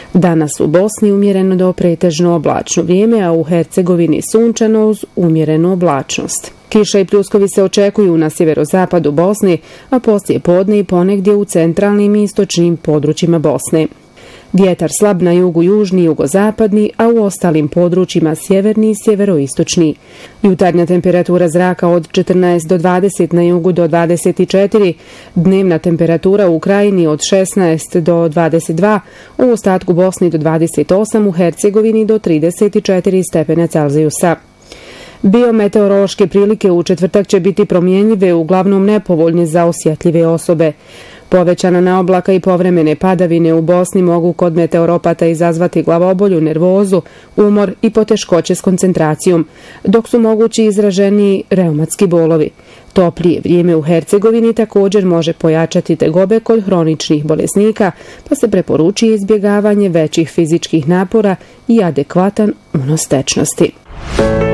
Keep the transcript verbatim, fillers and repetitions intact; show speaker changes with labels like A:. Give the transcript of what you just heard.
A: Danas u Bosni umjereno do pretežno oblačno vrijeme, a u Hercegovini sunčano uz umjerenu oblačnost. Kiša i pljuskovi se očekuju na sjeverozapadu Bosne, a poslije podne i ponegdje u centralnim i istočnim područjima Bosne. Vjetar slab na jugu južni i jugozapadni, a u ostalim područjima sjeverni i sjeveroistočni. Jutarnja temperatura zraka od četrnaest do dvadeset, na jugu do dvadeset četiri, dnevna temperatura u Krajini od šesnaest do dvadeset dva, u ostatku Bosni do dvadeset osam, u Hercegovini do trideset četiri stepena Celzijusa. Biometeorološke prilike u četvrtak će biti promjenjive, uglavnom nepovoljne za osjetljive osobe. Povećana naoblaka i povremene padavine u Bosni mogu kod meteoropata izazvati glavobolju, nervozu, umor i poteškoće s koncentracijom, dok su mogući izraženi reumatski bolovi. Toplije vrijeme u Hercegovini također može pojačati tegobe kod hroničnih bolesnika, pa se preporučuje izbjegavanje većih fizičkih napora i adekvatan unos tečnosti.